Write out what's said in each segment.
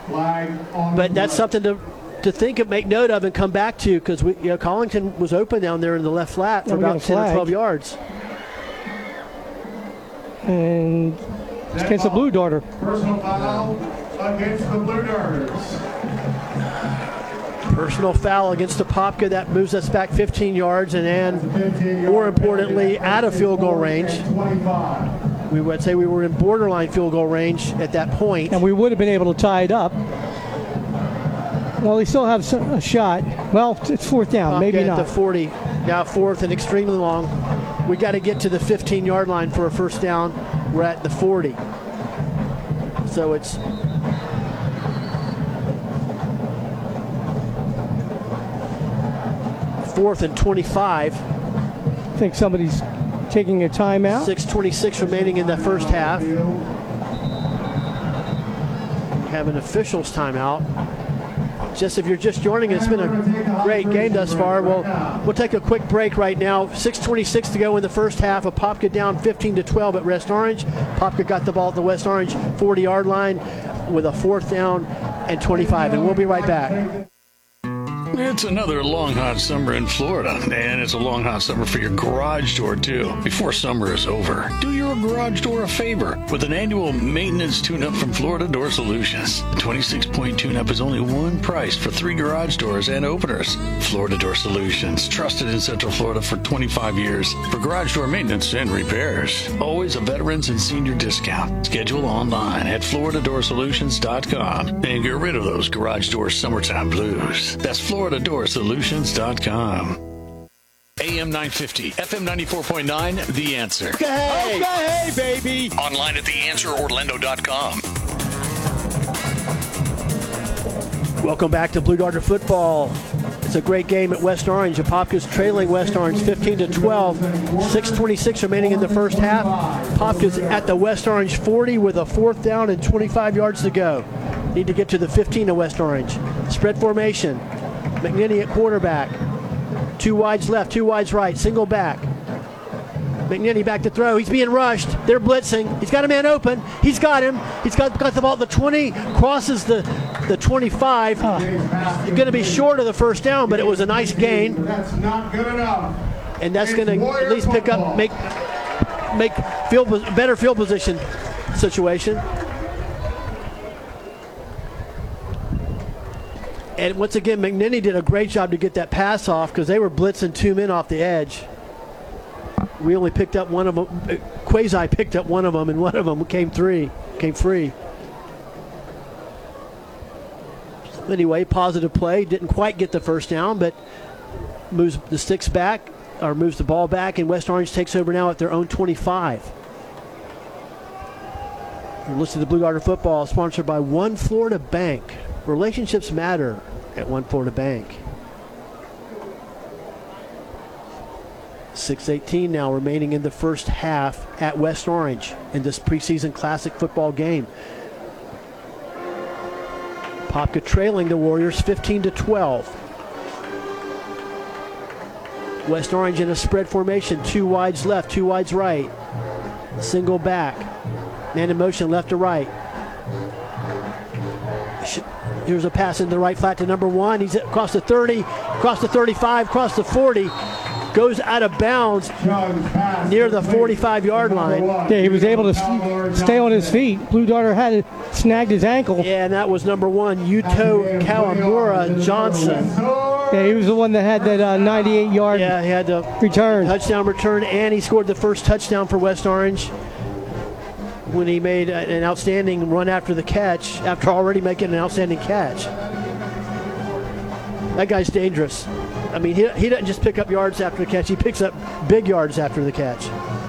But that's something to think of, make note of, and come back to, because Collington was open down there in the left flat for about 10 or 12 yards. And it's against the Blue Darter. Personal foul against the Blue Darters. Personal foul against Apopka. That moves us back 15 yards and more importantly, out of field goal range. We would say we were in borderline field goal range at that point. And we would have been able to tie it up. Well, they still have a shot. Well, it's fourth down. Apopka Maybe at not. the 40. Now fourth and extremely long. We got to get to the 15-yard line for a first down. We're at the 40. So it's fourth and 25. I think somebody's taking a timeout. 6:26 remaining in the first half. We have an official's timeout. Just if you're just joining, it's been a great game thus far. We'll take a quick break right now. 6:26 to go in the first half. Apopka down 15-12 at West Orange. Apopka got the ball at the West Orange 40-yard line with a fourth down and 25. And we'll be right back. It's another long, hot summer in Florida, and it's a long, hot summer for your garage door, too. Before summer is over, do your garage door a favor with an annual maintenance tune-up from Florida Door Solutions. The 26-point tune-up is only one price for 3 garage doors and openers. Florida Door Solutions, trusted in Central Florida for 25 years for garage door maintenance and repairs. Always a veterans and senior discount. Schedule online at FloridaDoorSolutions.com and get rid of those garage door summertime blues. That's FloridaDoorSolutions.com. AM 950, FM 94.9, The Answer. Okay, baby. Online at TheAnswerOrlando.com. Welcome back to Blue Darter football. It's a great game at West Orange. Apopka's trailing West Orange 15-12. 6:26 remaining in the first half. Apopka's at the West Orange 40 with a fourth down and 25 yards to go. Need to get to the 15 of West Orange. Spread formation. McNinney at quarterback. 2 wides left, 2 wides right. Single back. McNinney back to throw. He's being rushed. They're blitzing. He's got a man open. He's got him. He's got the ball at the 20. Crosses the 25. He's going to be short of the first down, but it was a nice gain. That's not good enough. And that's going to at least pick up, make better field position situation. And once again, McNinney did a great job to get that pass off because they were blitzing 2 men off the edge. We only picked up one of them. Quasi picked up one of them, and one of them came free. Anyway, positive play. Didn't quite get the first down, but moves the sticks back, or moves the ball back, and West Orange takes over now at their own 25. You're listening to Blue Darter Football, sponsored by One Florida Bank. Relationships matter at One Florida Bank. 6:18 now remaining in the first half at West Orange in this preseason classic football game. Apopka trailing the Warriors 15-12. West Orange in a spread formation, 2 wides left, 2 wides right. Single back. Man in motion left to right. Here's a pass in the right flat to number 1. He's across the 30, across the 35, across the 40. Goes out of bounds near the 45-yard line. Yeah, he was able to stay on his feet. Blue Darter had snagged his ankle. Yeah, and that was number 1, Yuto Kawamura Johnson. Yeah, he was the one that had that 98-yard he had the return. Touchdown return, and he scored the first touchdown for West Orange when he made an outstanding run after the catch, after already making an outstanding catch. That guy's dangerous. I mean, he doesn't just pick up yards after the catch. He picks up big yards after the catch.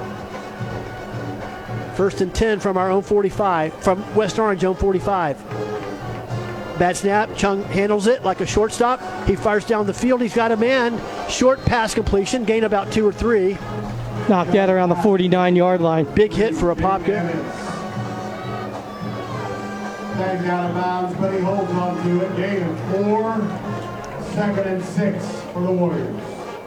First and 10 from our own 45, from West Orange own 45. Bad snap. Chung handles it like a shortstop. He fires down the field. He's got a man. Short pass completion. Gain about 2 or 3. Knocked that around the 49-yard line. Big hit for Apopka. Tagged out of bounds, but he holds on to it. Gain of 4. 2nd and 6 for the Warriors.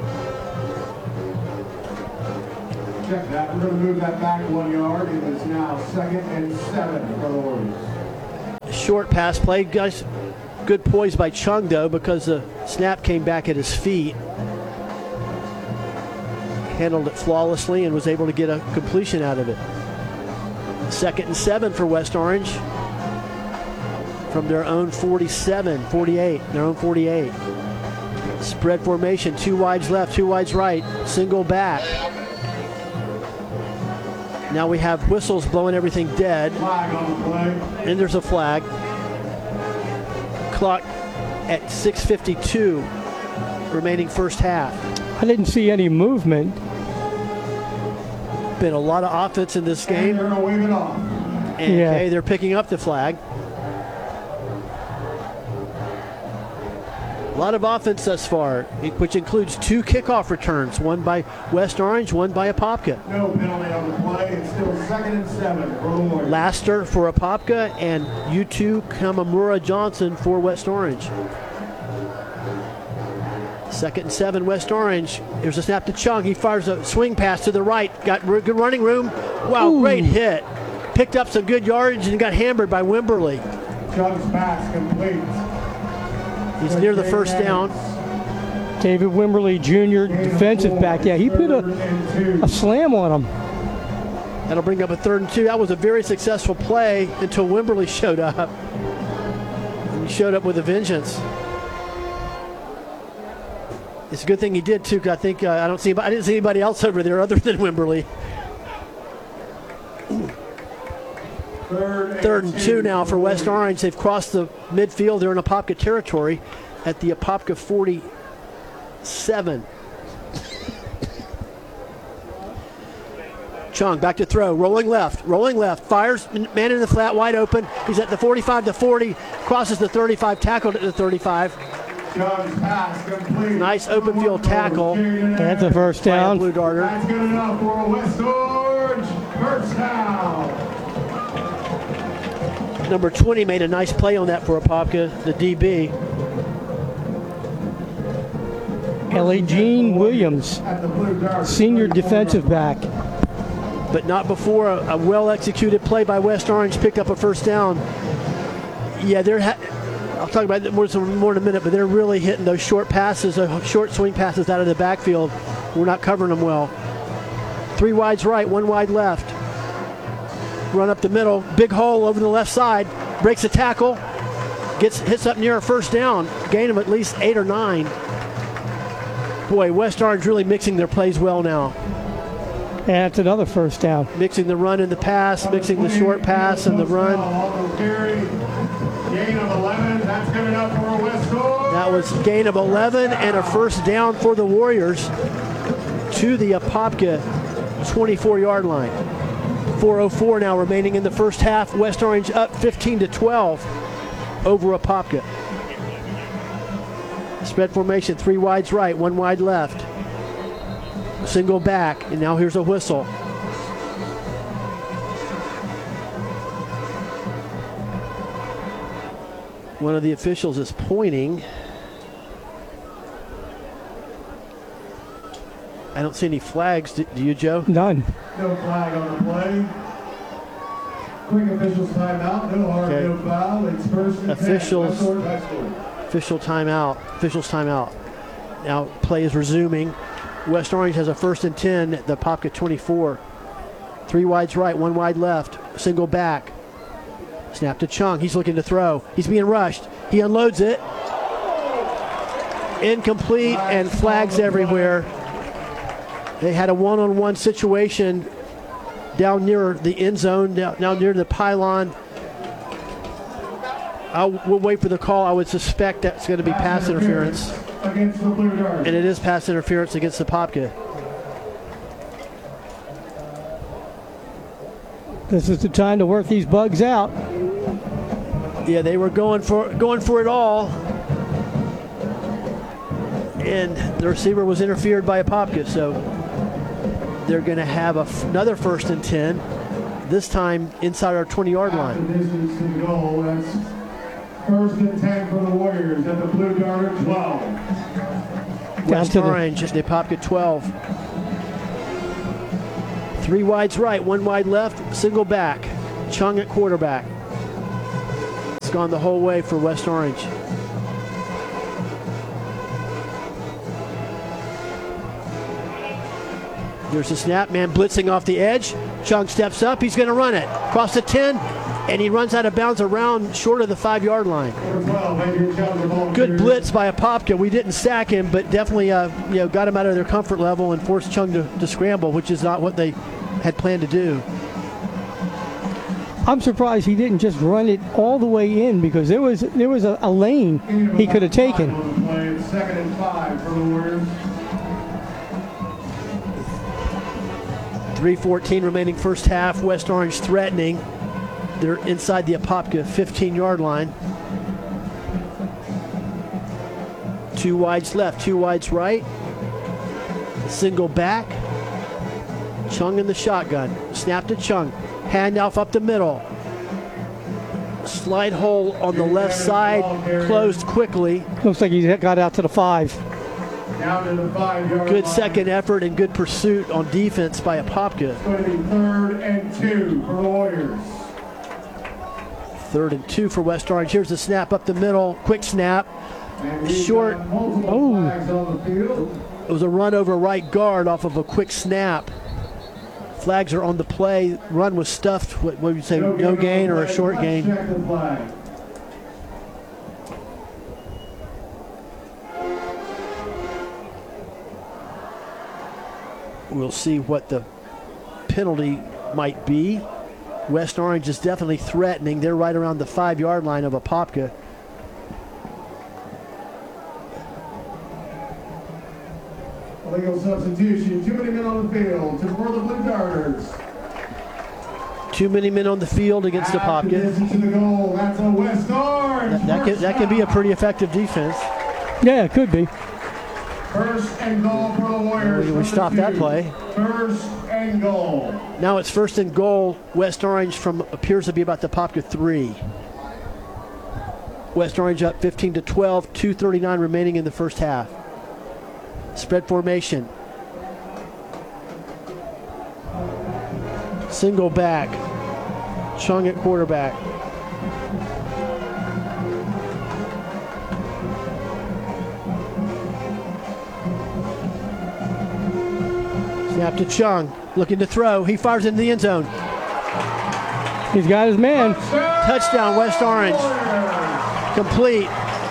Check that. We're going to move that back 1 yard. It is now 2nd and 7 for the Warriors. short pass play. Guys, good poise by Chung, though, because the snap came back at his feet. Handled it flawlessly and was able to get a completion out of it. 2nd and 7 for West Orange from their own 48, their own 48. Spread formation, 2 wides left, 2 wides right, single back. Now we have whistles blowing everything dead. Flag on the play. And there's a flag. Clock at 6:52 remaining first half. I didn't see any movement. Been a lot of offense in this And game. they're gonna wave it off. And Yeah. okay, they're picking up the flag. A lot of offense thus far, which includes 2 kickoff returns, one by West Orange, one by Apopka. No penalty on the play. It's still 2nd and 7 for the Warriors. Laster for Apopka and U2 Kamamura Johnson for West Orange. 2nd and 7, West Orange. There's a snap to Chung. He fires a swing pass to the right. Got good running room. Wow, Ooh. Great hit. Picked up some good yardage and got hammered by Wimberly. Chung's pass complete. He's near the first down. David Wimberly Jr., defensive back. Yeah, he put Third and 2. a slam on him. That'll bring up a 3rd and 2. That was a very successful play until Wimberly showed up. And he showed up with a vengeance. It's a good thing he did too, because I think I didn't see anybody else over there other than Wimberly. 3rd and 2 now for West Orange. They've crossed the midfield. They're in Apopka territory at the Apopka 47. Chung back to throw, rolling left, fires, man in the flat, wide open. He's at the 45 to 40, crosses the 35, tackled at the 35. Chung's pass complete. Nice open field tackle. That's a first By a down. Blue Darter. That's good enough for a West Orange first down. Number 20 made a nice play on that for Apopka, the DB. Ellie Jean Williams, At the Blue Darter. senior defensive back. But not before a well-executed play by West Orange picked up a first down. Yeah, I'll talk about that more in a minute, but they're really hitting those short passes, short swing passes out of the backfield. We're not covering them well. 3 wides right, 1 wide left. Run up the middle, big hole over the left side, breaks a tackle, hits up near a first down, gain of at least 8 or 9. Boy, West Orange really mixing their plays well now. And that's another first down. Mixing the run and the pass, mixing the short pass and the run. Gain of 11. That's good enough for a West Orange. That was gain of 11 and a first down for the Warriors to the Apopka 24-yard line. 4:04 now remaining in the first half. West Orange up 15-12 over Apopka. Spread formation, 3 wides right, 1 wide left. Single back, and now here's a whistle. One of the officials is pointing. I don't see any flags. Do you, Joe? None. No flag on the play. Quick officials timeout. No hard, Okay. no foul. It's first and 10. Officials. West Orange High School. Officials timeout. Now play is resuming. West Orange has a 1st and 10 at the Apopka 24. 3 wides right, 1 wide left. Single back. Snap to Chung. He's looking to throw. He's being rushed. He unloads it. Incomplete and flags everywhere. They had a one-on-one situation down near the end zone, down near the pylon. We'll wait for the call. I would suspect that's going to be pass interference. Against the Blue Darter. And it is pass interference against the Apopka. This is the time to work these bugs out. Yeah, they were going for it all. And the receiver was interfered by Apopka, so they're going to have another 1st and 10, this time inside our 20-yard After line. distance to the goal. That's 1st and 10 for the Warriors at the Blue Darter 12. West to the- Orange at the Apopka 12. 3 wides right, 1 wide left, single back. Chung at quarterback. It's gone the whole way for West Orange. There's a snap, man blitzing off the edge. Chung steps up, he's going to run it. Across the 10, and he runs out of bounds around short of the 5-yard line. Good blitz by Apopka. We didn't sack him, but definitely got him out of their comfort level and forced Chung to scramble, which is not what they had planned to do. I'm surprised he didn't just run it all the way in, because there was a lane he could have taken. 2nd and 5 for the Warriors. 3:14 remaining first half. West Orange threatening. They're inside the Apopka 15-yard line. 2 wides left, 2 wides right. Single back. Chung in the shotgun. Snap to Chung. Handoff up the middle. Slide hole on the left side. Closed quickly. Looks like he got out to the 5. Down to the 5-yard Good line. second effort and good pursuit on defense by Apopka. It's going to be 3rd and 2 for the Warriors. 3rd and 2 for West Orange. Here's the snap up the middle. Quick snap. And we've Short. got multiple Oh. flags on the field. It was a run over right guard off of a quick snap. Flags are on the play. Run was stuffed. What would you say? No gain or a short Let's gain? check the flag. We'll see what the penalty might be. West Orange is definitely threatening. They're right around the 5-yard line of Apopka. Illegal substitution. Too many men on the field. For the Blue Darters. Too many men on the field against Apopka. Distance to the goal. That's a West Orange. That can be a pretty effective defense. Yeah, it could be. First and goal for the Warriors. We stopped that play. First and goal. Now it's 1st and goal. West Orange from appears to be about the Apopka 3. West Orange up 15-12. 2:39 remaining in the first half. Spread formation. Single back. Chung at quarterback. Snap to Chung. Looking to throw. He fires into the end zone. He's got his man. Touchdown, West Orange. Complete.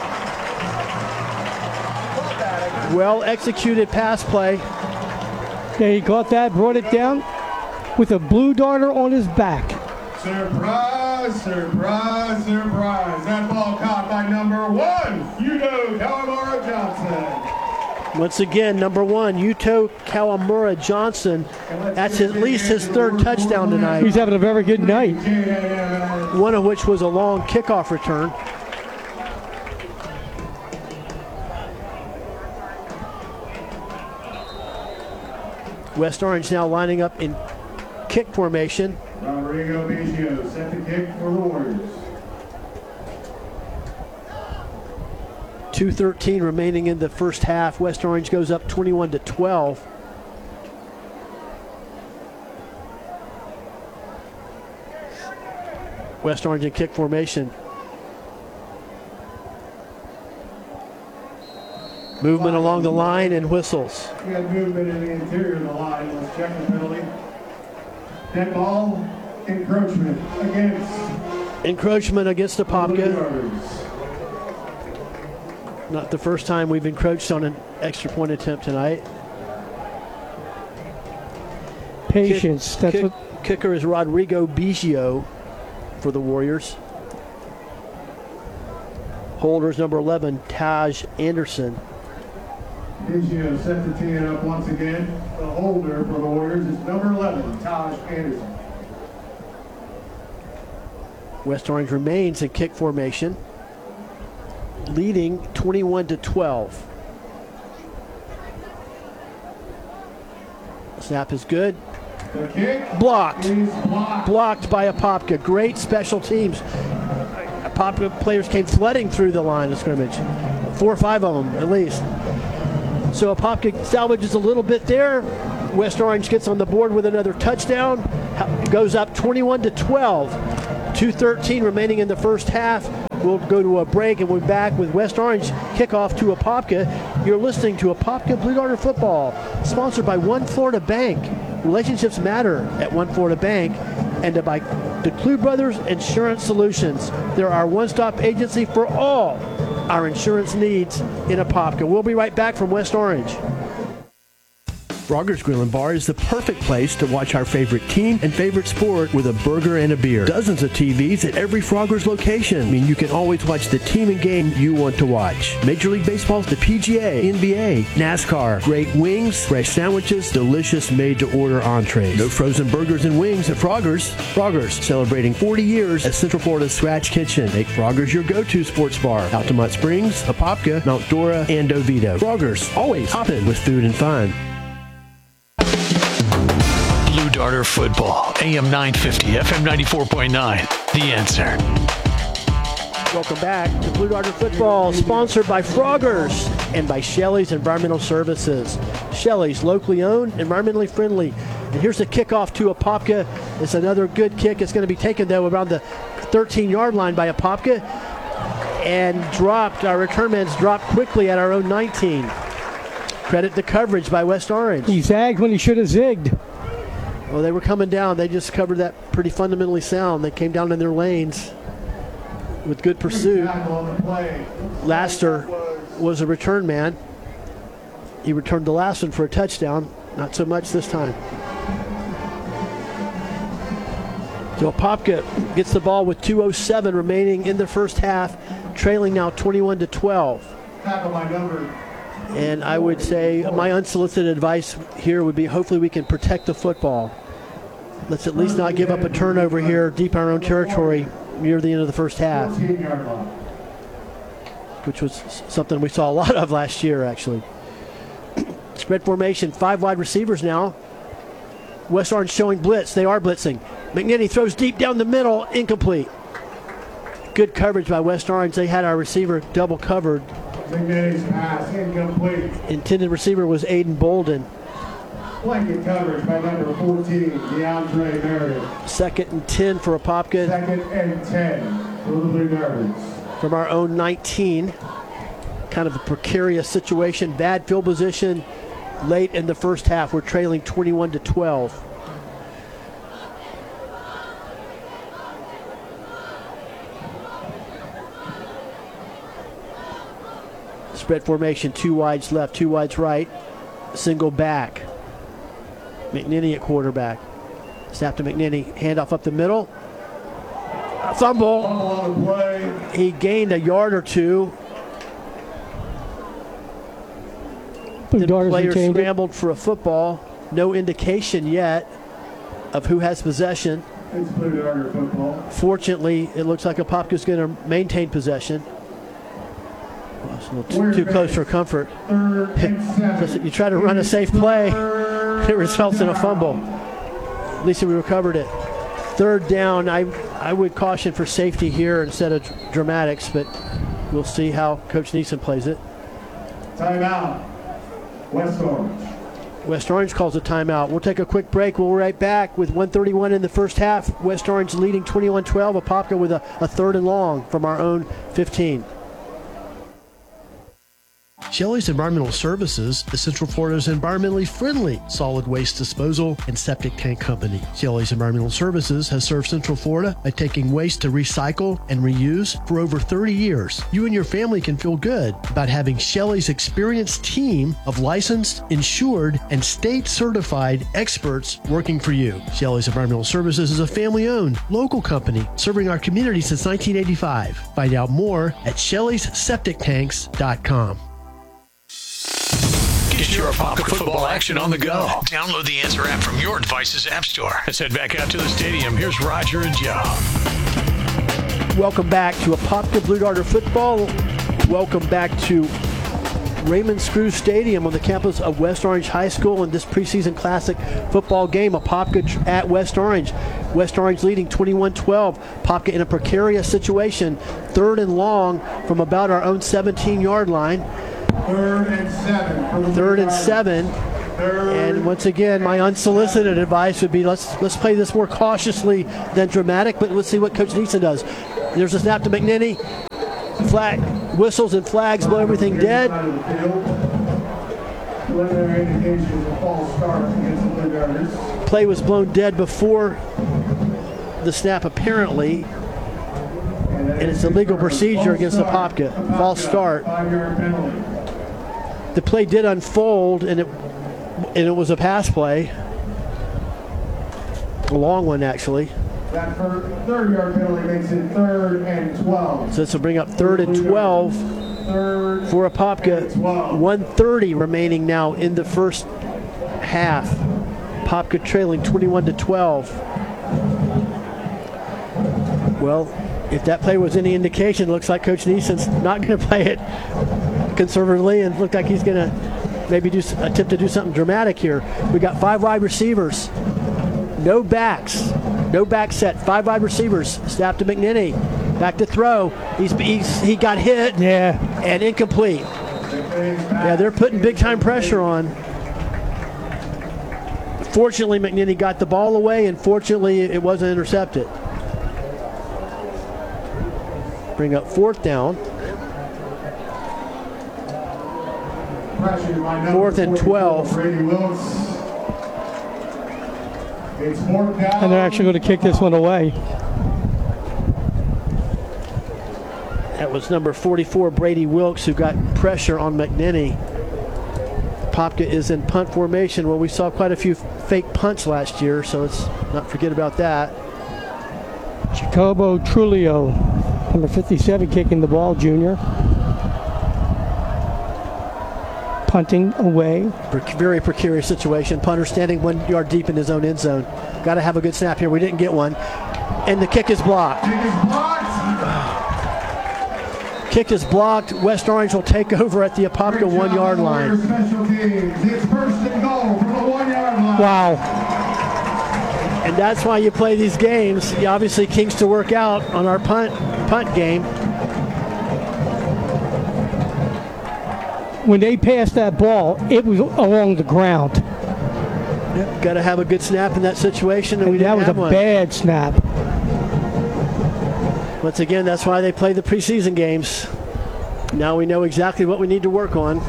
Well executed pass play. Yeah, he caught that, brought it down with a Blue Darter on his back. Surprise, surprise, surprise. That ball caught by number 1, Yuto Kawamura Johnson. Once again, number 1, Yuto Kawamura Johnson. That's at least his 3rd touchdown tonight, He's having a very good night. one of which was a long kickoff return. West Orange now lining up in kick formation. Rodrigo Biggio set the kick for the Warriors. 2:13 remaining in the first half. West Orange goes up 21-12. West Orange in kick formation. Movement along the line and whistles. We got movement in the interior of the line. Let's check the penalty. Dead ball, encroachment against the Blue Apopka. Darters. Not the first time we've encroached on an extra point attempt tonight. Patience. That's what. Kicker is Rodrigo Biggio for the Warriors. Holders number 11, Taj Anderson. Biggio set the tee up once again. The holder for the Warriors is number 11, Taj Anderson. West Orange remains in kick formation, leading 21-12. Snap is good. The kick Blocked. is blocked. Blocked by Apopka. Great special teams. Apopka players came flooding through the line of scrimmage. 4 or 5 of them at least. So Apopka salvages a little bit there. West Orange gets on the board with another touchdown. Goes up 21-12. 2:13 remaining in the first half. We'll go to a break and we're back with West Orange kickoff to Apopka. You're listening to Apopka Blue Darter Football, sponsored by One Florida Bank. Relationships matter at One Florida Bank, and by DeClue Brothers Insurance Solutions. They're our one-stop agency for all our insurance needs in Apopka. We'll be right back from West Orange. Frogger's Grill and Bar is the perfect place to watch our favorite team and favorite sport with a burger and a beer. Dozens of TVs at every Frogger's location. I mean, you can always watch the team and game you want to watch. Major League Baseball, the PGA, NBA, NASCAR, great wings, fresh sandwiches, delicious made-to-order entrees. No frozen burgers and wings at Frogger's. Frogger's, celebrating 40 years as Central Florida's Scratch Kitchen. Make Frogger's your go-to sports bar. Altamont Springs, Apopka, Mount Dora, and Oviedo. Frogger's, always hopping with food and fun. Blue Darter Football, AM 950, FM 94.9. The Answer. Welcome back to Blue Darter Football, sponsored by Frogger's and by Shelley's Environmental Services. Shelley's, locally owned, environmentally friendly. And here's the kickoff to Apopka. It's another good kick. It's going to be taken, though, around the 13-yard line by Apopka and dropped. Our return man's dropped quickly at our own 19. Credit the coverage by West Orange. He zagged when he should have zigged. Well, they were coming down. They just covered that pretty fundamentally sound. They came down in their lanes with good pursuit. Laster was a return man. He returned the last one for a touchdown. Not so much this time. So Apopka gets the ball with 2:07 remaining in the first half, trailing now 21-12. Tackle by number. And I would say my unsolicited advice here would be hopefully we can protect the football. Let's at least not give up a turnover here deep in our own territory near the end of the first half, which was something we saw a lot of last year, actually. Spread formation, 5 wide receivers now. West Orange showing blitz. They are blitzing. McNinney throws deep down the middle, incomplete. Good coverage by West Orange. They had our receiver double covered. McNinney's pass incomplete. Intended receiver was Aiden Bolden. Blanket coverage by number 14, DeAndre Meredith. 2nd and 10 for Apopka. 2nd and 10 for the Blue Darters. From our own 19. Kind of a precarious situation. Bad field position late in the first half. We're trailing 21-12. Spread formation, 2 wides left, 2 wides right, single back. McNinney at quarterback. Snap to McNinney, handoff up the middle. Fumble. On the play. He gained a yard or two. Blue The Darters player retained it. scrambled for a football. No indication yet of who has possession. It's Blue Darter football. Fortunately, it looks like Apopka's going to maintain possession. Well, it's a little too close for comfort. 3rd and 7. Listen, you try to run a safe play, it results in a fumble. At least we recovered it. 3rd down, I would caution for safety here instead of dramatics, but we'll see how Coach Neeson plays it. Timeout. West Orange. West Orange calls a timeout. We'll take a quick break. We'll be right back with 1:31 in the first half. West Orange leading 21-12. Apopka with a 3rd and long from our own 15. Shelley's Environmental Services is Central Florida's environmentally friendly solid waste disposal and septic tank company. Shelley's Environmental Services has served Central Florida by taking waste to recycle and reuse for over 30 years. You and your family can feel good about having Shelley's experienced team of licensed, insured, and state-certified experts working for you. Shelley's Environmental Services is a family-owned, local company serving our community since 1985. Find out more at Shelley'sSepticTanks.com. Get your Apopka football action on the go. Download the Answer app from your device's app store. Let's head back out to the stadium. Here's Roger and Joe. Welcome back to Apopka Blue Darter Football. Welcome back to Raymond Screw Stadium on the campus of West Orange High School in this preseason classic football game. Apopka at West Orange. West Orange leading 21-12. Apopka in a precarious situation. 3rd and long from about our own 17-yard line. 3rd and 7. 3rd and 7. And once again, my unsolicited advice would be let's play this more cautiously than dramatic, but let's see what Coach Neeson does. There's a snap to McNinney. Flag, whistles and flags blow everything dead. Preliminary indication of a false start against the Blue Darters. Play was blown dead before the snap, apparently, and it's a legal procedure against Apopka. False start. 5-yard penalty. The play did unfold, and it was a pass play, a long one actually. That 3rd-yard penalty makes it 3rd and 12. So this will bring up 3rd and 12 3rd for Apopka. and 12. 1:30 remaining now in the first half. Apopka trailing 21-12. Well, if that play was any indication, it looks like Coach Neeson's not going to play it conservatively, and looked like he's going to maybe attempt to do something dramatic here. We got 5 wide receivers, no backs, no back set, 5 wide receivers. Snap to McNinney, back to throw. He got hit. Yeah. And incomplete. Yeah, they're putting big time pressure on. Fortunately, McNinney got the ball away, and fortunately, it wasn't intercepted. Bring up 4th down. 4th and 12. Brady Wilkes. It's 4th down. And they're actually going to kick this one away. That was number 44, Brady Wilkes, who got pressure on McNinney. Apopka is in punt formation. Well, we saw quite a few fake punts last year, so let's not forget about that. Jacobo Trulio, number 57, kicking the ball, junior. Punting away. Very precarious situation. Punter standing 1 yard deep in his own end zone. Got to have a good snap here. We didn't get one. And the kick is blocked. Kick is blocked. Kick is blocked. West Orange will take over at the Apopka 1 yard line. Special teams. It's 1st and goal from the 1 yard line. Wow. And that's why you play these games. You obviously kinks to work out on our punt game. When they passed that ball, it was along the ground. Yep, got to have a good snap in that situation, and we That didn't was have a one. bad snap. Once again, that's why they play the preseason games. Now we know exactly what we need to work on.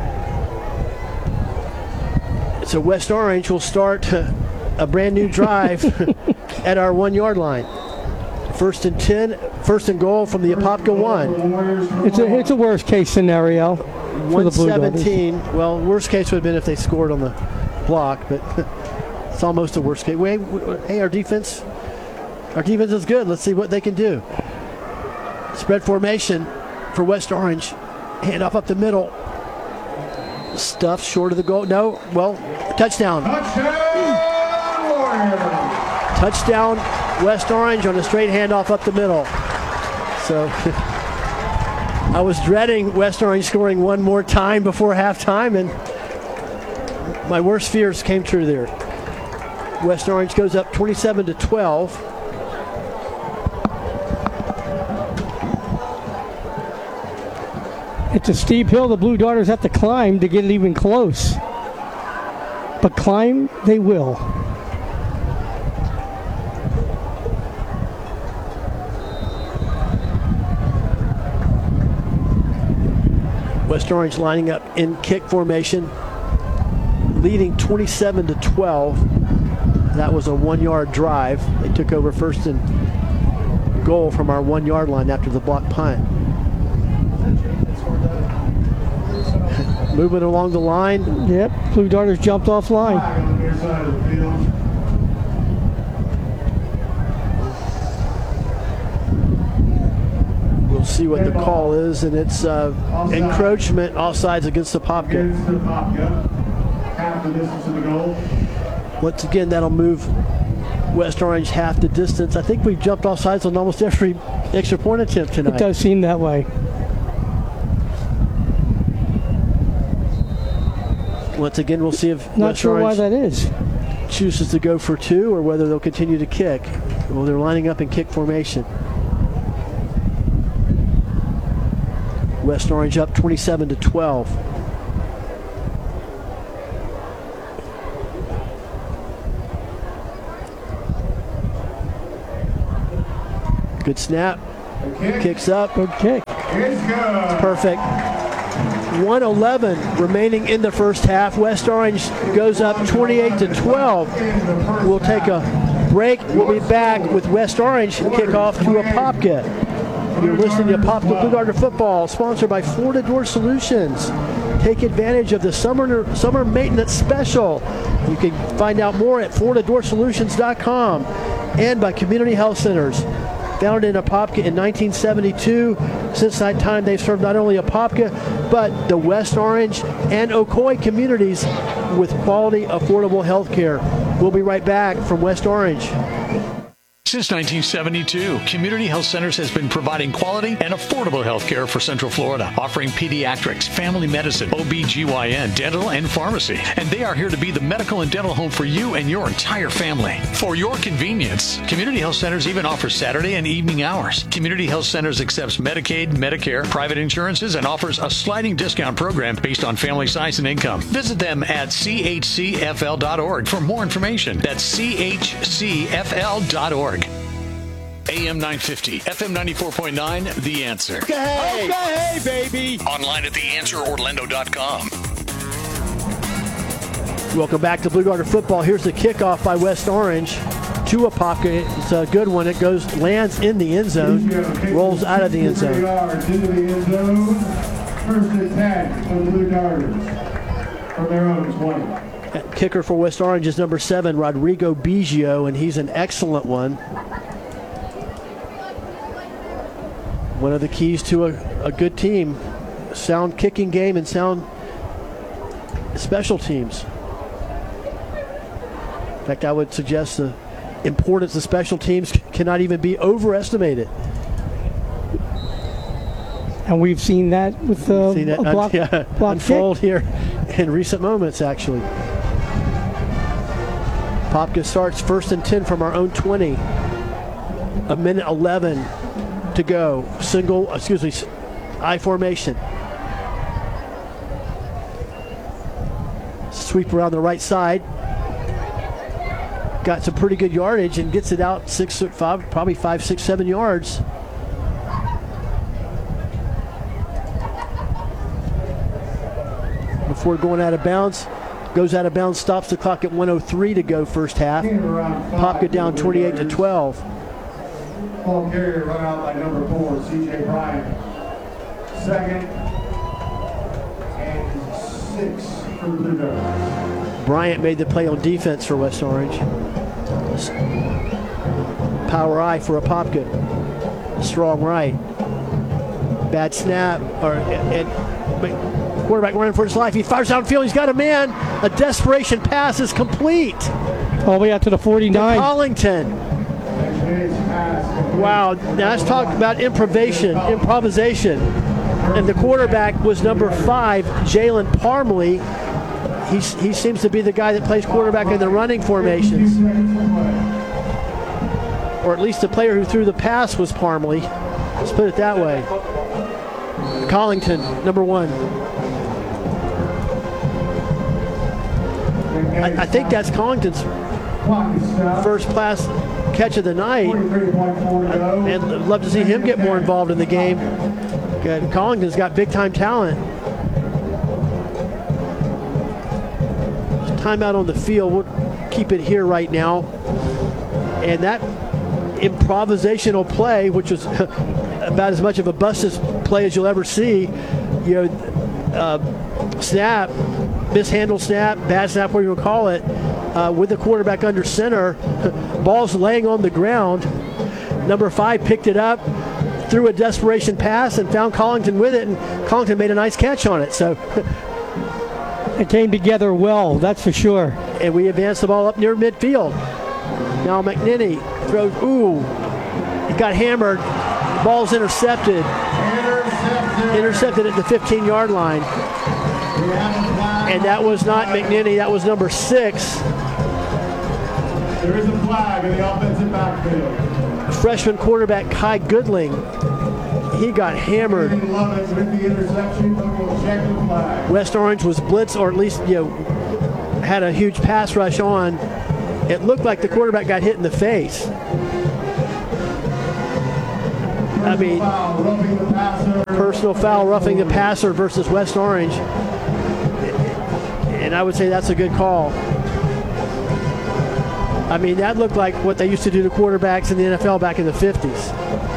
So West Orange will start a brand new drive at our 1 yard line. 1st and 10, 1st and goal from the Apopka 1. It's a worst case scenario for the Blue Darters. 117. Well, worst case would have been if they scored on the block, but it's almost a worst case. Hey, our defense is good. Let's see what they can do. Spread formation for West Orange. Handoff up the middle. Stuffed short of the goal. No, well, touchdown. Touchdown, Warriors. Touchdown, West Orange on a straight handoff up the middle. So I was dreading West Orange scoring one more time before halftime, and my worst fears came true there. West Orange goes up 27-12. It's a steep hill the Blue Darters have to climb to get it even close. But climb they will. West Orange lining up in kick formation, leading 27-12. That was a 1 yard drive. They took over 1st and goal from our 1 yard line after the block punt. Moving along the line. Yep, Blue Darters jumped off line. Flag on the near side of the field. We'll see what the call is, and it's encroachment, offsides against Apopka. Against the Apopka. Half the distance to the goal. Once again, that'll move West Orange half the distance. I think we've jumped offsides on almost every extra point attempt tonight. It does seem that way. Once again, we'll see if Not West sure why Orange that is. chooses to go for 2 or whether they'll continue to kick. Well, they're lining up in kick formation. West Orange up 27-12. Good snap. Kick. Kicks up. Good kick. It's good. Perfect. 1:11 remaining in the first half. West Orange goes up 28-12. We'll take a break. We'll be back with West Orange kickoff to Apopka. You're listening to Apopka Blue Darter Football, sponsored by Florida Door Solutions. Take advantage of the summer maintenance special. You can find out more at FloridaDoorSolutions.com, and by Community Health Centers. Founded in Apopka in 1972. Since that time, they've served not only Apopka, but the West Orange and Ocoee communities with quality, affordable health care. We'll be right back from West Orange. Since 1972, Community Health Centers has been providing quality and affordable health care for Central Florida, offering pediatrics, family medicine, OB/GYN, dental, and pharmacy. And they are here to be the medical and dental home for you and your entire family. For your convenience, Community Health Centers even offers Saturday and evening hours. Community Health Centers accepts Medicaid, Medicare, private insurances, and offers a sliding discount program based on family size and income. Visit them at chcfl.org for more information. That's chcfl.org. AM 950, FM 94.9, The Answer. Okay, baby. Online at theanswerorlando.com. Welcome back to Blue Darter Football. Here's the kickoff by West Orange to Apopka. It's a good one. It lands in the end zone, rolls out of the end zone. Into the end zone. First and 10 for the Blue Darters from their own 20. Kicker for West Orange is number 7, Rodrigo Biggio, and he's an excellent one. One of the keys to a good team. Sound kicking game and sound special teams. In fact, I would suggest the importance of special teams cannot even be overestimated. And we've seen that with the block unfold kick. here in recent moments, actually. Apopka starts first and 10 from our own 20. A minute 11 to go. I formation. Sweep around the right side. Got some pretty good yardage and gets it out 6'5", probably 5, 6, 7 yards. Before going out of bounds. Goes out of bounds, stops the clock at 1:03 to go first half. Apopka down 28-12. Ball carrier run out by number 4, C.J. Bryant. Second and 6 for the Blue Darters. Bryant made the play on defense for West Orange. Power I for Apopka. Strong right. Bad snap. Quarterback running for his life. He fires downfield. He's got a man. A desperation pass is complete. All the way out to the 49. Collington. Wow. Now let's talk about improvisation. And the quarterback was number 5, Jalen Parmley. He seems to be the guy that plays quarterback in the running formations. Or at least the player who threw the pass was Parmley. Let's put it that way. Collington, number 1. I think that's Collington's first pass catch of the night. And I'd love to see him get more involved in the game. Collington's got big-time talent. Timeout on the field. We'll keep it here right now. And that improvisational play, which was about as much of a busted play as you'll ever see, snap, mishandled snap, bad snap, whatever you want to call it, with the quarterback under center, ball's laying on the ground. Number 5 picked it up, threw a desperation pass, and found Collington with it, and Collington made a nice catch on it. So it came together well, that's for sure. And we advanced the ball up near midfield. Now McNinney throws, he got hammered. Ball's intercepted. Intercepted at the 15-yard line. And that was not McNinney, that was number 6. There is a flag in the offensive backfield. Freshman quarterback Kai Goodling. He got hammered. With the interception, we'll check the flag. West Orange was blitzed, or at least had a huge pass rush on. It looked like the quarterback got hit in the face. personal foul, roughing the passer versus West Orange. And I would say that's a good call. I mean, that looked like what they used to do to quarterbacks in the NFL back in the 50s.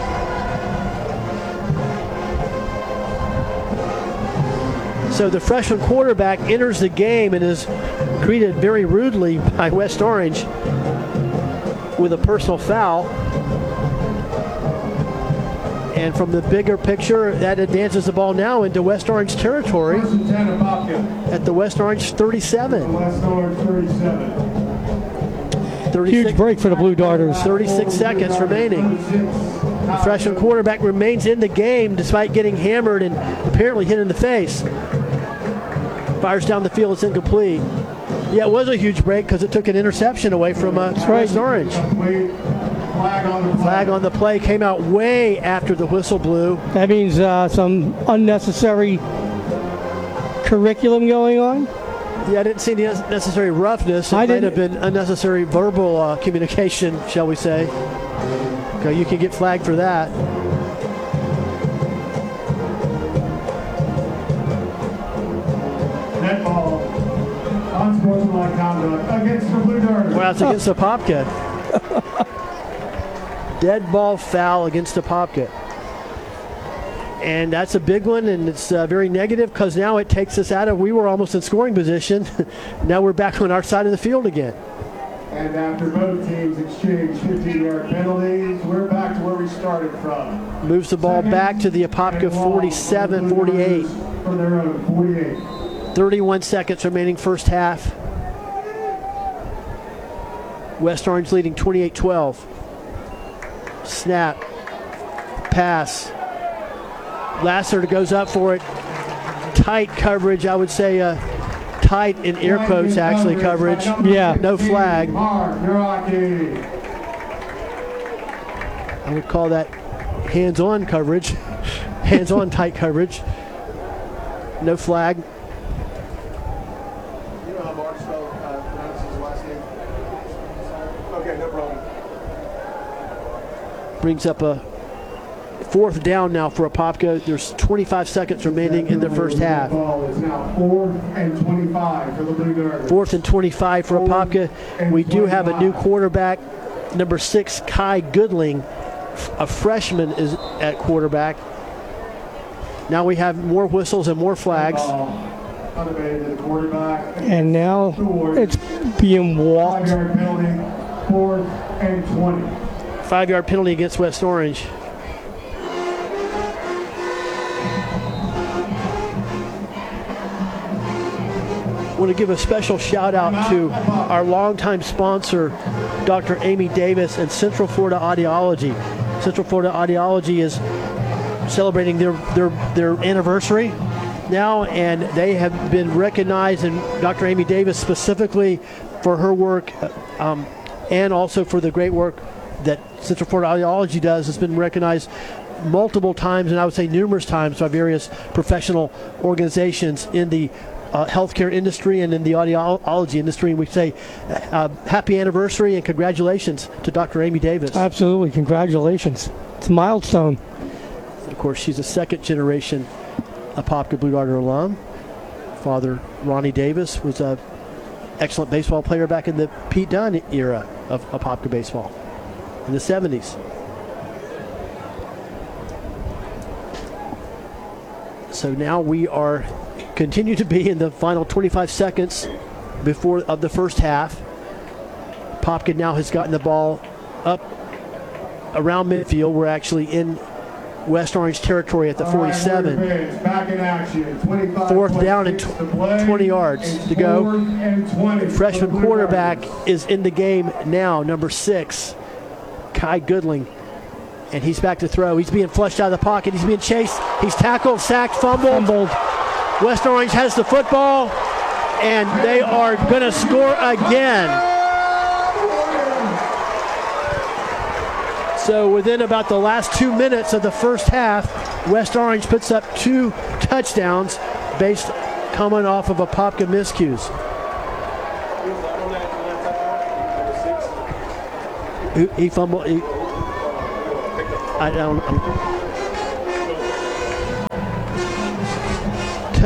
So the freshman quarterback enters the game and is greeted very rudely by West Orange with a personal foul. And from the bigger picture, that advances the ball now into West Orange territory First and 10 Apopka. at the West Orange 37. West Orange 37. 36, Huge break for the Blue Darters. 36 seconds remaining. The freshman quarterback remains in the game despite getting hammered and apparently hit in the face. Fires down the field, it's incomplete. Yeah, it was a huge break because it took an interception away from West Orange. Flag on the play came out way after the whistle blew. That means some unnecessary curriculum going on. Yeah, I didn't see any necessary roughness. It might have been unnecessary verbal communication, shall we say. Okay, you can get flagged for that. Net ball. Unsportsmanlike conduct against the Blue Darters. Well, it's against Apopka. Dead ball foul against Apopka. And that's a big one, and it's very negative because now it takes us out of, we were almost in scoring position. Now we're back on our side of the field again. And after both teams exchange 15-yard penalties, we're back to where we started from. Moves the ball back to the Apopka 47, 48. For their own 48. 31 seconds remaining first half. West Orange leading 28-12. Snap. Pass. Lasser goes up for it. Tight coverage, I would say tight in air quotes actually coverage. Yeah. No flag. I would call that hands-on coverage. Hands-on tight coverage. No flag. You know how Marksville pronounces his last name? Okay, no problem. Brings up a fourth down now for Apopka. There's 25 seconds remaining in the first half. Ball is now 4th and 25 for the Blue Darters. 4th and 25 for Apopka. We do have a new quarterback, number 6, Kai Goodling. A freshman is at quarterback. Now we have more whistles and more flags. Unabated to the quarterback. And now it's being walked. 5-yard penalty, 4th and 20. 5-yard penalty against West Orange. I want to give a special shout out to our longtime sponsor, Dr. Amy Davis and Central Florida Audiology. Central Florida Audiology is celebrating their anniversary now, and they have been recognized, and Dr. Amy Davis specifically for her work and also for the great work that Central Florida Audiology does, has been recognized multiple times, and I would say numerous times, by various professional organizations in the healthcare industry and in the audiology industry. And we say happy anniversary and congratulations to Dr. Amy Davis. Absolutely, congratulations. It's a milestone. And of course, she's a second generation Apopka Blue Darter alum. Father Ronnie Davis was an excellent baseball player back in the Pete Dunn era of Apopka baseball in the 70s. So now we are continue to be in the final 25 seconds before of the first half. Apopka now has gotten the ball up around midfield. We're actually in West Orange territory at the 47. Back in action. 4th down and 20 yards to go. Freshman quarterback is in the game now, number 6, Kai Goodling. And he's back to throw. He's being flushed out of the pocket. He's being chased. He's tackled, sacked, fumbled. West Orange has the football, and they are going to score again. So within about the last 2 minutes of the first half, West Orange puts up 2 touchdowns based coming off of Apopka miscues. He fumbled. I don't.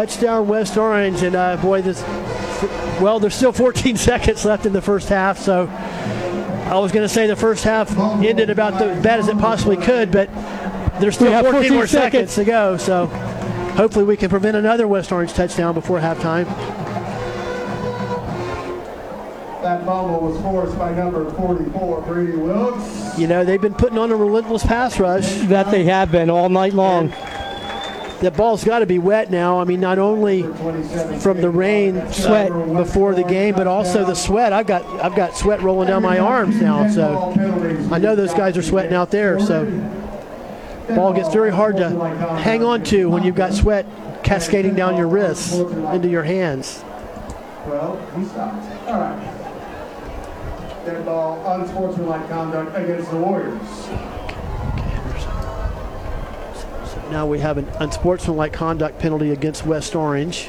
touchdown West Orange, and boy, there's still 14 seconds left in the first half, so I was going to say the first half ended about as bad as it possibly could, but there's still 14 more seconds to go, so hopefully we can prevent another West Orange touchdown before halftime. That fumble was forced by number 44, Brady Wilkes. You know, they've been putting on a relentless pass rush. That they have been all night long. The ball's got to be wet now. I mean, not only from the rain, sweat before the game, but also the sweat. I've got sweat rolling down my arms now, so I know those guys are sweating out there. So ball gets very hard to hang on to when you've got sweat cascading down your wrists into your hands. Well, he stopped. All right. Dead ball, unsportsmanlike conduct against the Warriors. So now we have an unsportsmanlike conduct penalty against West Orange.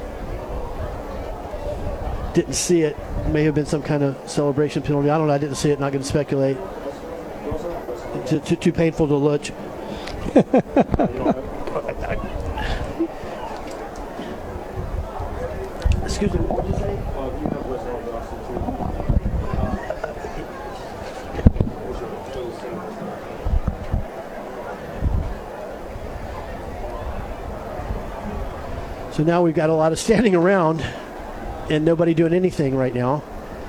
Didn't see it. May have been some kind of celebration penalty. I don't know. I didn't see it. Not going to speculate. Too painful to look. Excuse me. What did you say? So now we've got a lot of standing around and nobody doing anything right now.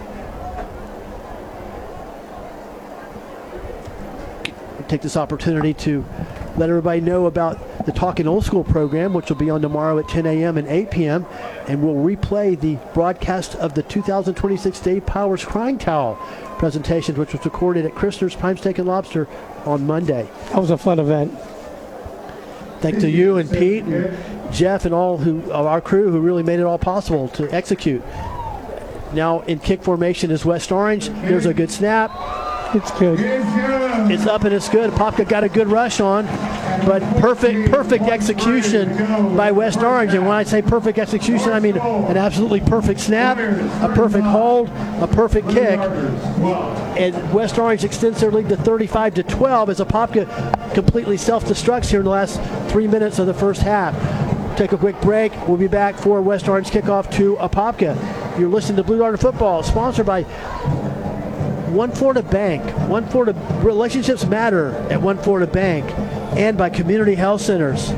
Take this opportunity to let everybody know about the Talking Old School program, which will be on tomorrow at 10 a.m. and 8 p.m. And we'll replay the broadcast of the 2026 Dave Powers Crying Towel presentations, which was recorded at Christner's Prime Steak and Lobster on Monday. That was a fun event. Thanks to you and Pete and Jeff and all of our crew who really made it all possible to execute. Now in kick formation is West Orange. There's a good snap. It's good. It's up and it's good. Popka got a good rush on, but perfect execution by West Orange. And when I say perfect execution, I mean an absolutely perfect snap, a perfect hold, a perfect kick. And West Orange extends their lead to 35-12 as Apopka completely self-destructs here in the last 3 minutes of the first half. Take a quick break. We'll be back for West Orange kickoff to Apopka. You're listening to Blue Darter Football, sponsored by One Florida Bank. One Florida relationships matter at One Florida Bank, and by Community Health Centers.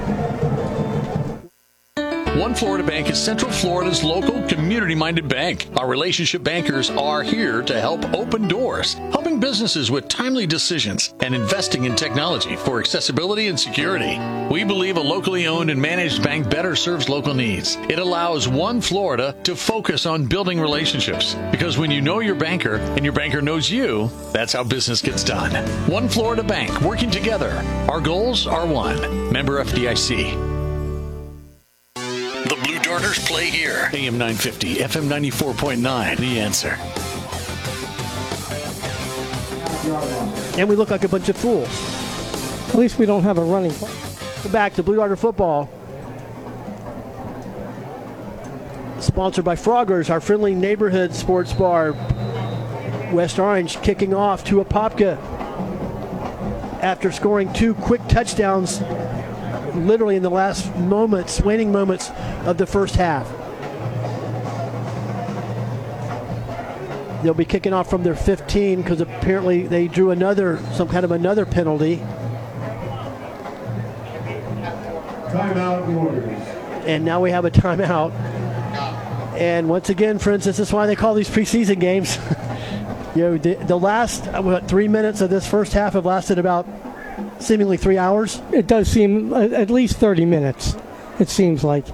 One Florida Bank is Central Florida's local community-minded bank. Our relationship bankers are here to help open doors, helping businesses with timely decisions, and investing in technology for accessibility and security. We believe a locally owned and managed bank better serves local needs. It allows One Florida to focus on building relationships, because when you know your banker and your banker knows you, that's how business gets done. One Florida Bank, working together. Our goals are one. Member FDIC. The Blue Darters play here. AM 950, FM 94.9. The Answer. And we look like a bunch of fools. At least we don't have a running play. Back to Blue Darter Football. Sponsored by Froggers, our friendly neighborhood sports bar. West Orange kicking off to Apopka after scoring 2 quick touchdowns literally in the last moments, waning moments of the first half. They'll be kicking off from their 15 because apparently they drew some kind of another penalty. Timeout, Warriors. And now we have a timeout. And once again, friends, this is why they call these preseason games. The last 3 minutes of this first half have lasted about seemingly 3 hours. It does seem at least 30 minutes, it seems like.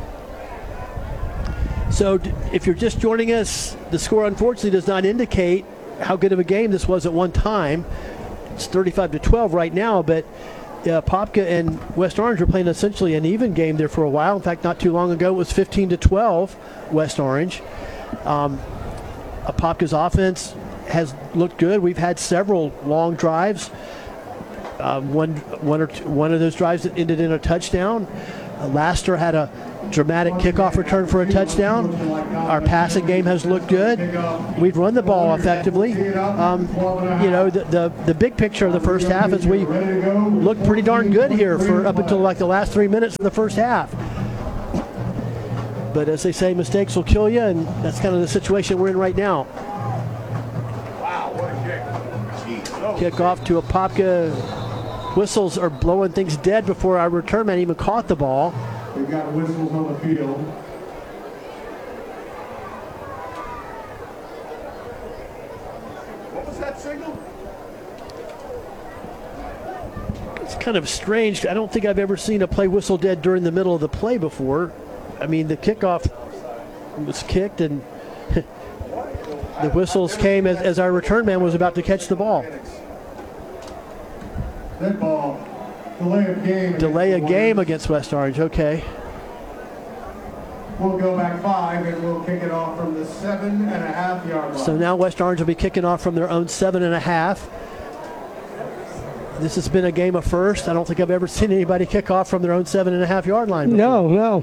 So if you're just joining us, the score unfortunately does not indicate how good of a game this was at one time. It's 35-12 right now, but Apopka and West Orange were playing essentially an even game there for a while. In fact, not too long ago it was 15-12 West Orange. Apopka's offense has looked good. We've had several long drives. One of those drives that ended in a touchdown. Laster had a dramatic kickoff return for a touchdown. Our passing game has looked good. We've run the ball effectively. The big picture of the first half is we looked pretty darn good here for up until like the last 3 minutes of the first half. But as they say, mistakes will kill you, and that's kind of the situation we're in right now. Wow, what a kick. Jeez. Kick off to Apopka. Whistles are blowing things dead before our return man even caught the ball. We've got whistles on the field. What was that signal? It's kind of strange. I don't think I've ever seen a play whistle dead during the middle of the play before. I mean, the kickoff was kicked and the whistles came as our return man was about to catch the ball. That ball, delay of game. Delay a game against West Orange, okay. We'll go back 5 and we'll kick it off from the 7.5 yard line. So now West Orange will be kicking off from their own 7.5. This has been a game of first. I don't think I've ever seen anybody kick off from their own 7.5 yard line before. No.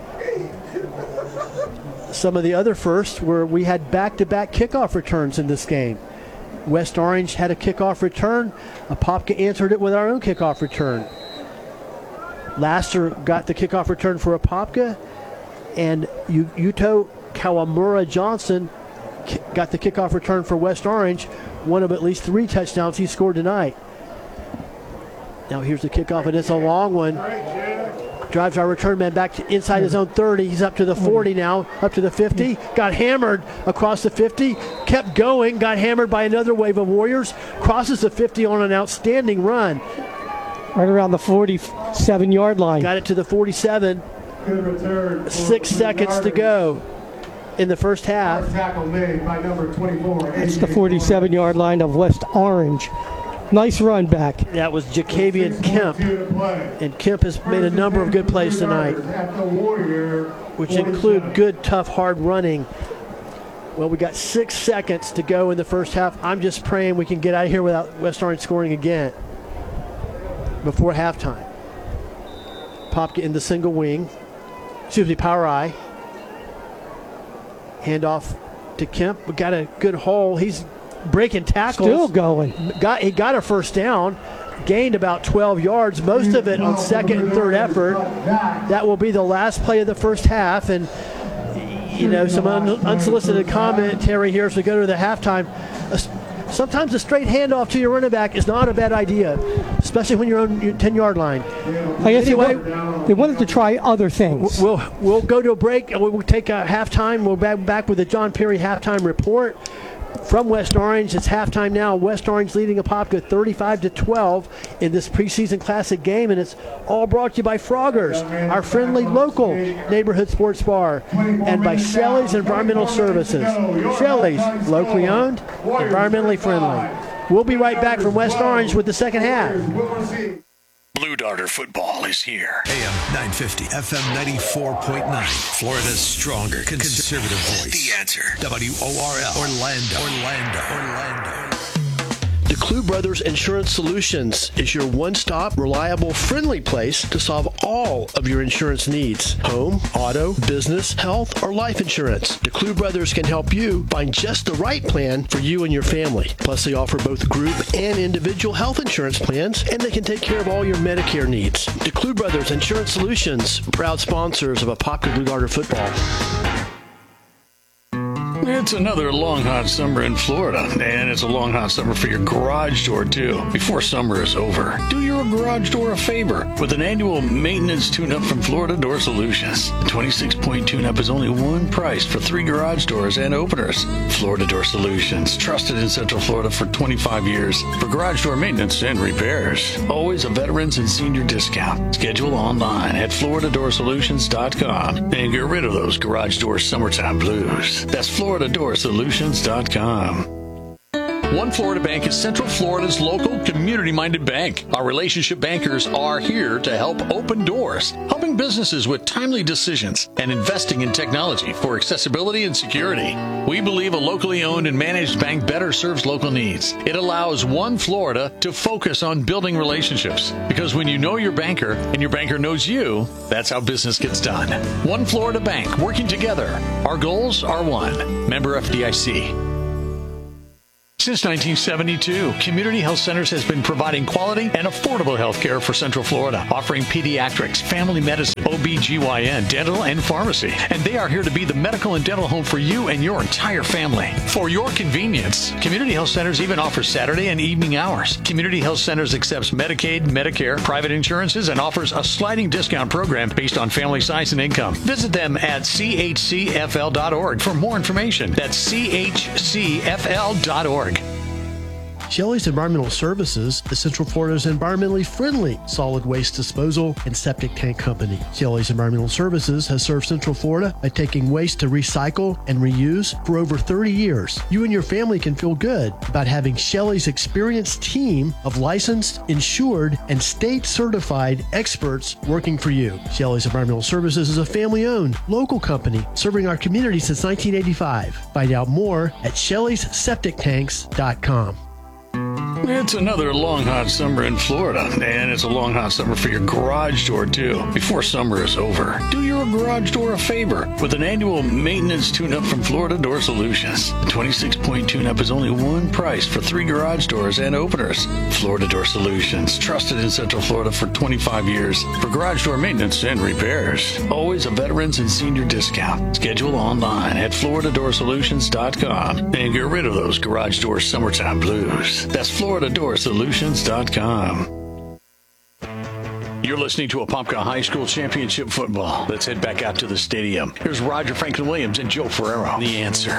Some of the other firsts were we had back-to-back kickoff returns in this game. West Orange had a kickoff return. Apopka answered it with our own kickoff return. Laster got the kickoff return for Apopka, and Yuto Kawamura Johnson got the kickoff return for West Orange, one of at least 3 touchdowns he scored tonight. Now here's the kickoff, and it's a long one. Drives our return man back to inside his own 30. He's up to the 40 now, up to the 50. Got hammered across the 50. Kept going, got hammered by another wave of Warriors. Crosses the 50 on an outstanding run. Right around the 47-yard line. Got it to the 47. Good return. 6 seconds to go in the first half. Tackle made by number 24. It's the 47-yard line of West Orange. Nice run back. That was Jacavian Kemp. And Kemp has made a number of good plays tonight, which include good, tough, hard running. Well, we got 6 seconds to go in the first half. I'm just praying we can get out of here without West Orange scoring again before halftime. Popka in the single wing. Excuse me, power I. Handoff to Kemp. We got a good hole. He's breaking tackles. Still going. He got a first down, gained about 12 yards, most of it on second and third effort. That will be the last play of the first half. And, you know, some unsolicited commentary here as we go to the halftime. Sometimes a straight handoff to your running back is not a bad idea, especially when you're on your 10-yard line. I guess Anyway, they wanted to try other things. We'll go to a break. We'll take a halftime. We'll be back with the John Perry halftime report. From West Orange, it's halftime now. West Orange leading Apopka 35-12 in this preseason classic game, and it's all brought to you by Froggers, our friendly local neighborhood sports bar, and by Shelley's Environmental Services. Shelley's, locally owned, environmentally friendly. We'll be right back from West Orange with the second half. Blue Darter football is here. AM 950, FM 94.9. Florida's stronger conservative voice. The Answer. WORL. Orlando. DeClue Brothers Insurance Solutions is your one-stop, reliable, friendly place to solve all of your insurance needs. Home, auto, business, health, or life insurance. DeClue Brothers can help you find just the right plan for you and your family. Plus, they offer both group and individual health insurance plans, and they can take care of all your Medicare needs. DeClue Brothers Insurance Solutions, proud sponsors of Apopka Blue Darter football. It's another long, hot summer in Florida, and it's a long, hot summer for your garage door, too. Before summer is over, do your garage door a favor with an annual maintenance tune-up from Florida Door Solutions. The 26-point tune-up is only one price for 3 garage doors and openers. Florida Door Solutions, trusted in Central Florida for 25 years for garage door maintenance and repairs. Always a veterans and senior discount. Schedule online at FloridaDoorSolutions.com and get rid of those garage door summertime blues. That's FloridaDoorSolutions.com. One Florida Bank is Central Florida's local community-minded bank. Our relationship bankers are here to help open doors, helping businesses with timely decisions, and investing in technology for accessibility and security. We believe a locally owned and managed bank better serves local needs. It allows One Florida to focus on building relationships, because when you know your banker and your banker knows you, that's how business gets done. One Florida Bank, working together. Our goals are one. Member FDIC. Since 1972, Community Health Centers has been providing quality and affordable health care for Central Florida, offering pediatrics, family medicine, OB/GYN, dental, and pharmacy. And they are here to be the medical and dental home for you and your entire family. For your convenience, Community Health Centers even offers Saturday and evening hours. Community Health Centers accepts Medicaid, Medicare, private insurances, and offers a sliding discount program based on family size and income. Visit them at chcfl.org for more information. That's chcfl.org. Shelley's Environmental Services is Central Florida's environmentally friendly solid waste disposal and septic tank company. Shelley's Environmental Services has served Central Florida by taking waste to recycle and reuse for over 30 years. You and your family can feel good about having Shelley's experienced team of licensed, insured, and state-certified experts working for you. Shelley's Environmental Services is a family-owned, local company serving our community since 1985. Find out more at Shelley'sSepticTanks.com. It's another long, hot summer in Florida, and it's a long, hot summer for your garage door, too. Before summer is over, do your garage door a favor with an annual maintenance tune-up from Florida Door Solutions. The 26-point tune-up is only one price for 3 garage doors and openers. Florida Door Solutions, trusted in Central Florida for 25 years for garage door maintenance and repairs. Always a veterans and senior discount. Schedule online at FloridaDoorSolutions.com and get rid of those garage door summertime blues. That's FloridaDoorSolutions.com. You're listening to Apopka High School Championship Football. Let's head back out to the stadium. Here's Roger Franklin Williams and Joe Ferrero. The answer.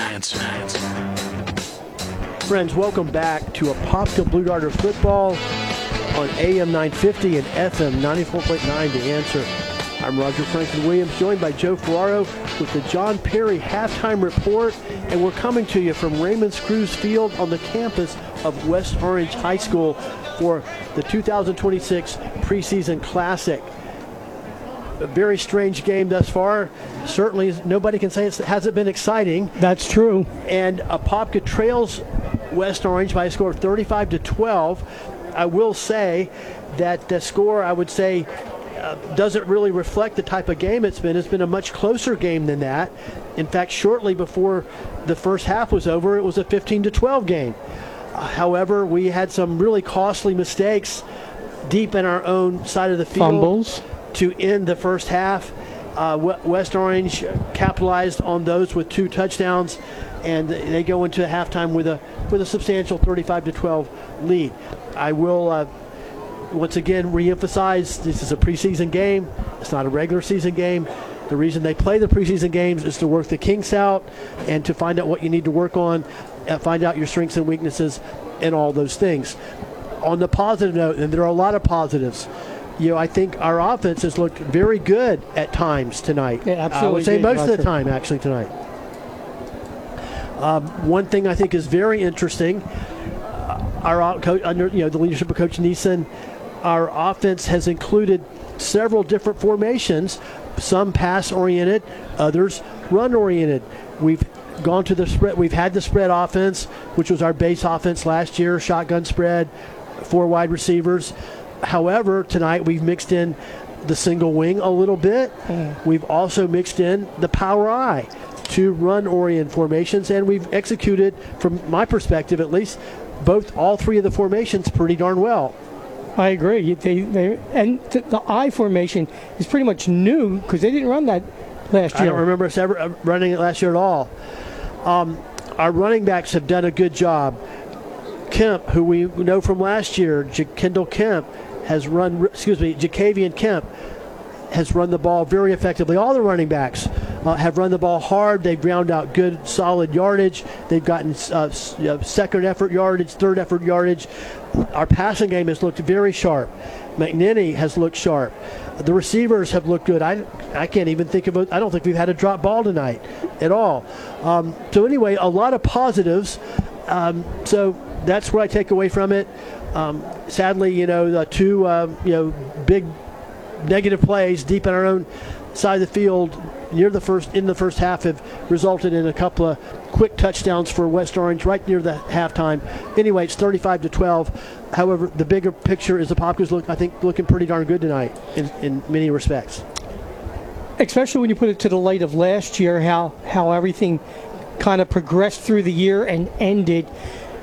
Friends, welcome back to Apopka Blue Darter Football on AM 950 and FM 94.9. The answer. I'm Roger Franklin Williams, joined by Joe Ferraro with the John Perry Halftime Report, and we're coming to you from Raymond's Cruz Field on the campus of West Orange High School for the 2026 preseason classic. A very strange game thus far. Certainly nobody can say it hasn't been exciting. That's true. And Apopka trails West Orange by a score of 35-12. I will say that the score, I would say, doesn't really reflect the type of game it's been. It's been a much closer game than that. In fact, shortly before the first half was over, it was a 15-12 game. However, we had some really costly mistakes deep in our own side of the field. Fumbles to end the first half. West Orange capitalized on those with 2 touchdowns, and they go into halftime with a substantial 35-12 lead. I will once again reemphasize, this is a preseason game. It's not a regular season game. The reason they play the preseason games is to work the kinks out and to find out what you need to work on, find out your strengths and weaknesses and all those things. On the positive note, and there are a lot of positives, I think our offense has looked very good at times tonight. Yeah, absolutely. I would say most of the time, actually, tonight. One thing I think is very interesting, our coach, under the leadership of Coach Neeson, our offense has included several different formations, some pass-oriented, others run-oriented. We've gone to the spread. We've had the spread offense, which was our base offense last year, shotgun spread, 4 wide receivers. However, tonight we've mixed in the single wing a little bit. We've also mixed in the power I, 2 run-oriented formations, and we've executed, from my perspective at least, all 3 of the formations pretty darn well. I agree. And the I formation is pretty much new because they didn't run that last year. I don't remember us ever running it last year at all. Our running backs have done a good job. Kemp, who we know from last year, Jacavian Kemp has run the ball very effectively. All the running backs have run the ball hard. They've ground out good, solid yardage. They've gotten second effort yardage, third effort yardage. Our passing game has looked very sharp. McNinney has looked sharp. The receivers have looked good. I can't even think of it. I don't think we've had a drop ball tonight at all. So anyway, a lot of positives. So that's what I take away from it. Sadly, the 2 big negative plays deep in our own side of the field in the first half have resulted in a couple of quick touchdowns for West Orange right near the halftime. Anyway, it's 35-12. However, the bigger picture is the Apopka's looking pretty darn good tonight in many respects. Especially when you put it to the light of last year, how everything kind of progressed through the year and ended.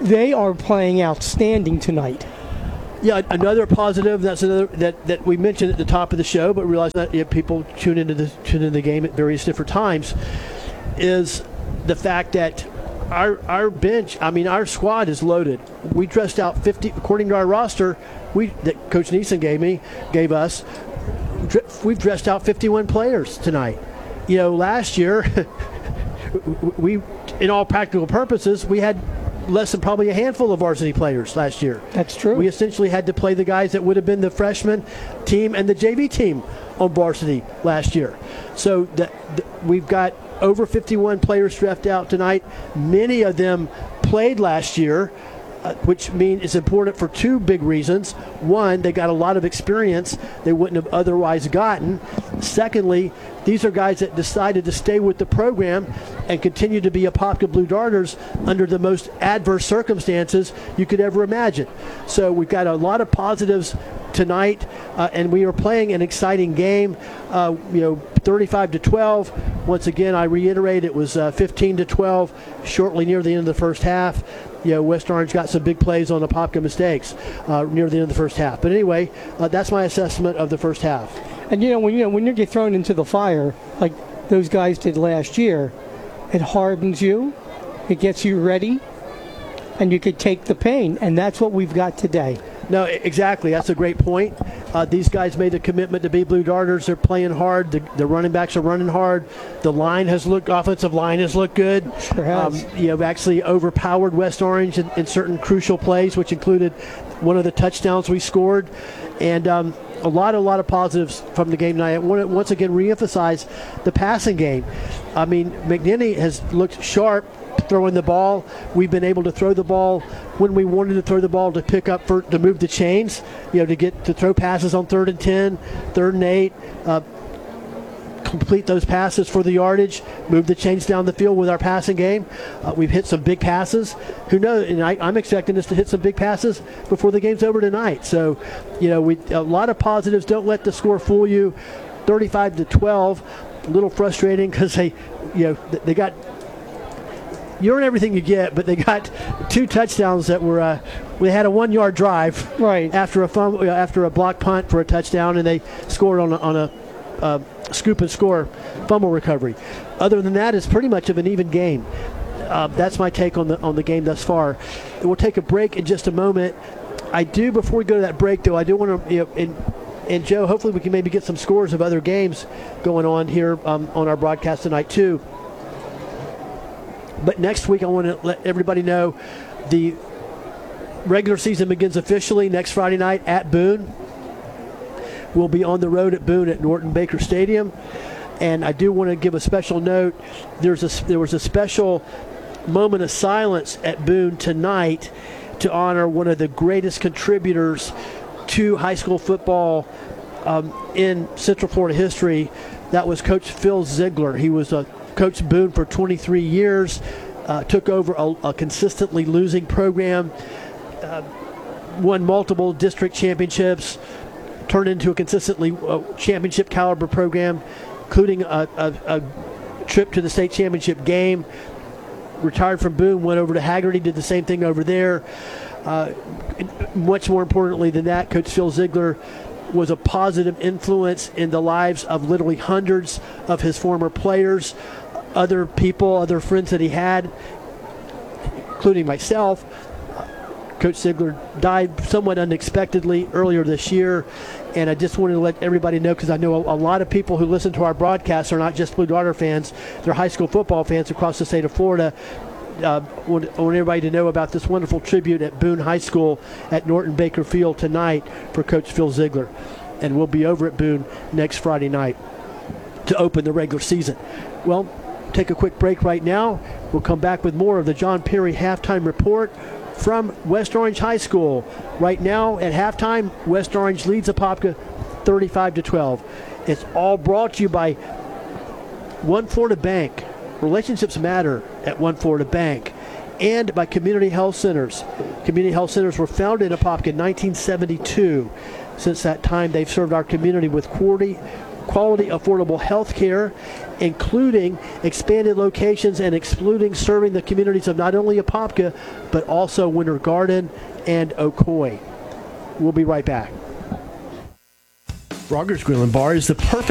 They are playing outstanding tonight. Yeah, another positive. That's another that we mentioned at the top of the show, but realize that people tune into the game at various different times. Is the fact that our bench, our squad is loaded. We dressed out 50 according to our roster. That Coach Neeson gave us. We've dressed out 51 players tonight. Last year we, in all practical purposes, we had less than probably a handful of varsity players last year. That's true. We essentially had to play the guys that would have been the freshman team and the JV team on varsity last year. So we've got over 51 players drafted out tonight. Many of them played last year, which means it's important for two big reasons. One, they got a lot of experience they wouldn't have otherwise gotten. Secondly, these are guys that decided to stay with the program and continue to be Apopka Blue Darters under the most adverse circumstances you could ever imagine. So we've got a lot of positives tonight, and we are playing an exciting game. 35-12. Once again, I reiterate, it was 15-12 shortly near the end of the first half. West Orange got some big plays on Apopka mistakes near the end of the first half. But anyway, that's my assessment of the first half. And when you get thrown into the fire like those guys did last year, it hardens you, it gets you ready, and you could take the pain. And that's what we've got today. No, exactly. That's a great point. These guys made the commitment to be Blue Darters. They're playing hard. The running backs are running hard. The offensive line has looked good. Sure has. Actually overpowered West Orange in certain crucial plays, which included one of the touchdowns we scored. And a lot of positives from the game tonight. I want to once again reemphasize the passing game. McNinney has looked sharp throwing the ball. We've been able to throw the ball when we wanted to throw the ball to pick up to move the chains, to throw passes on 3rd and 10, 3rd and 8, complete those passes for the yardage, move the chains down the field with our passing game. We've hit some big passes. Who knows? And I'm expecting us to hit some big passes before the game's over tonight. So, a lot of positives. Don't let the score fool you. 35-12. A little frustrating because they got. You earn everything you get, but they got 2 touchdowns that were. We had a 1-yard drive right after a block punt for a touchdown, and they scored on a scoop and score fumble recovery. Other than that, it's pretty much of an even game. That's my take on the game thus far. We'll take a break in just a moment. Before we go to that break, though, I do want to. And Joe, hopefully we can maybe get some scores of other games going on here on our broadcast tonight too. But next week, I want to let everybody know the regular season begins officially next Friday night at Boone. We'll be on the road at Boone at Norton Baker Stadium. And I do want to give a special note. There was a special moment of silence at Boone tonight to honor one of the greatest contributors to high school football in Central Florida history. That was Coach Phil Ziegler. He was Coach Boone for 23 years, took over a consistently losing program, won multiple district championships, turned into a consistently championship caliber program, including a trip to the state championship game. Retired from Boone, went over to Haggerty, did the same thing over there. Much more importantly than that, Coach Phil Ziegler was a positive influence in the lives of literally hundreds of his former players, other people, other friends that he had, including myself. Coach Ziegler died somewhat unexpectedly earlier this year, and I just wanted to let everybody know, because I know a lot of people who listen to our broadcasts are not just Blue Darter fans, they're high school football fans across the state of Florida. I want everybody to know about this wonderful tribute at Boone High School at Norton Baker Field tonight for Coach Phil Ziegler. And we'll be over at Boone next Friday night to open the regular season. Well, take a quick break right now. We'll come back with more of the John Perry halftime report from West Orange High School. Right now at halftime, West Orange leads Apopka 35-12. It's all brought to you by One Florida Bank. Relationships matter at One Florida Bank. And by Community Health Centers. Community Health Centers were founded in Apopka in 1972. Since that time, they've served our community with quality quality, affordable health care, including expanded locations and excluding serving the communities of not only Apopka, but also Winter Garden and Ocoee. We'll be right back. Rogers Grill and Bar is the perfect